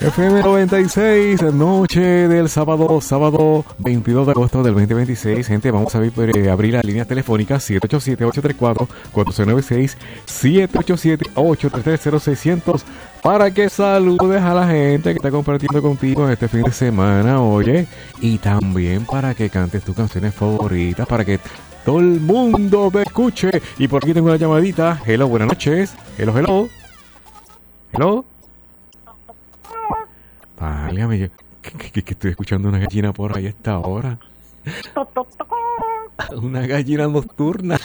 FM 96, noche del sábado 22 de agosto del 2026. Gente, vamos a abrir las líneas telefónicas 787-834-4696, 787-833-0600, para que saludes a la gente que está compartiendo contigo este fin de semana, oye, y también para que cantes tus canciones favoritas, para que todo el mundo te escuche. Y por aquí tengo una llamadita. Hello, buenas noches. Hello. Válgame, yo que estoy escuchando una gallina por ahí a esta hora. Una gallina nocturna.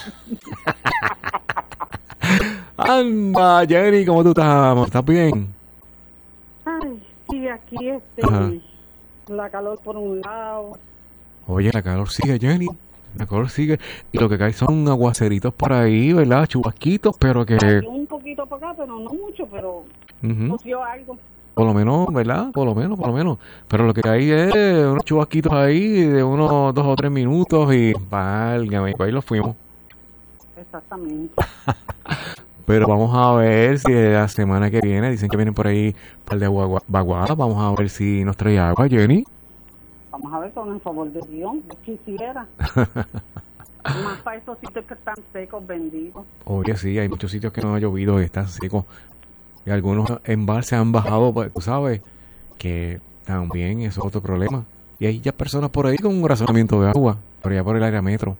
Anda, Jenny, ¿cómo tú estás? ¿Estás bien? Ay, sí, aquí la calor por un lado. Oye, la calor sigue, Jenny. La calor sigue. Y lo que cae son aguaceritos por ahí, ¿verdad? Chubasquitos, pero que... Hay un poquito por acá, pero no mucho, pero cogió algo. Por lo menos, ¿verdad? Por lo menos. Pero lo que hay es unos chubasquitos ahí de unos 2 o 3 minutos y válgame, ahí los fuimos. Exactamente. Pero vamos a ver si la semana que viene, dicen que vienen por ahí un par de vaguadas, vamos a ver si nos trae agua, Jenny. Vamos a ver, con el favor de Dios, quisiera. Más para esos sitios que están secos, benditos. Oye, sí, hay muchos sitios que no ha llovido y están secos. Y algunos embalses han bajado, pues, tú sabes, que también es otro problema. Y hay ya personas por ahí con un razonamiento de agua, por allá por el área metro.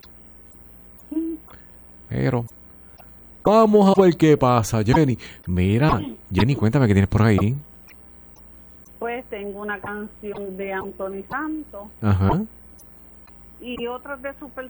Pero vamos a ver qué pasa, Jenny. Mira, Jenny, cuéntame qué tienes por ahí. Pues tengo una canción de Anthony Santos. Ajá. Y otra de Super